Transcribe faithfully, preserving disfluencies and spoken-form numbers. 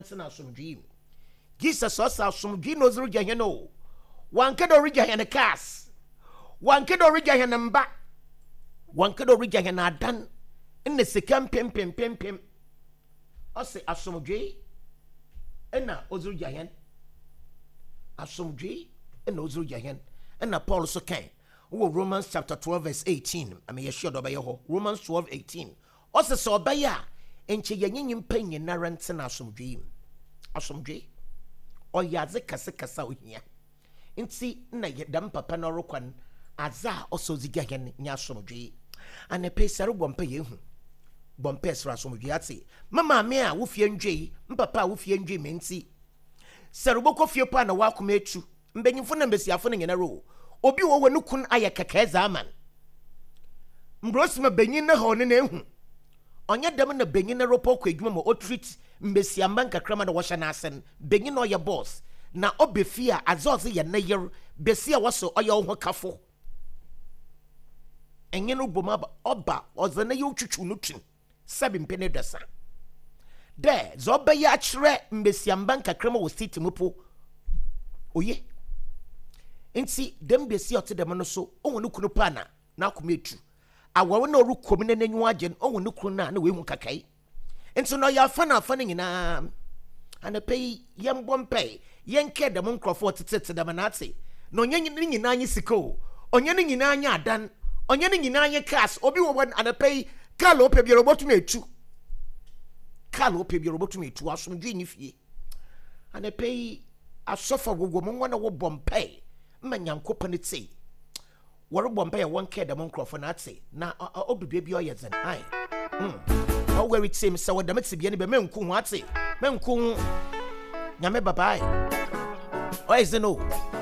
na asomdwe Jesus osa asomdwe no zuru gya no wanke do rigya he ne cars wanke do rigya he ne mba wanke do rigya he na adan ne sika pem pem pem pem ose asomdwe ena ozuru gya he asomdwe ena ozuru gya he ena Paul so kan wo Romans chapter twelve verse eighteen ame ye sure do be ho Romans twelve eighteen ose so be ya enche yenyin panyi na rente na asomdwe asomdwe oyaze kase kasa ohia nti na yedam papa no rokwan aza osoziga hen nya asomdwe ane pesare bompa yehu bompa esra asomdwe ate mama me a wo fie ndwe mpapa wo fie ndwe menti seruboko fie pa na wakoma etu mbenyimfo na mbesiafo na nyena ro obi wo wanu kun aye kaka zaman mbrosima benyin na ho ne na ehu onye dem na benyin na ropo kwa edwuma mo otreat mbesiamba nkakrama na washa na asen benyin no ye boss na obefia azoze ye na yer besia waso oye ho kafo enye no boma oba oze na ye otwutwu no twin sabi mpene dasa de zobe ya kire mbesiamba nkakrama wo city mopo oye nti dem besia ote dem no so onwo no kunu pana na akometu awawo na oru komine nanyu agen onwo no kunu na na we hu kakai nti no ya fa na fa na nyina ana pay yem bompe yenke dem nkrofo tete dem na ate no onye nyina anyi siko onye ne nyina anya adan onye ne nyina anya cars obi wo ana pay kalo pe bi robotu metu kalo pe bi robotu metu asomdwe nyi fie ana pay asofa gogo mo na wo bompe manyankopa ne tse woro bompe ya wonke dem nkrofo na ate na obibia bi oye zen ai mm o were team so wo dem tibia ne be menku ho ate menku nyame babae o is no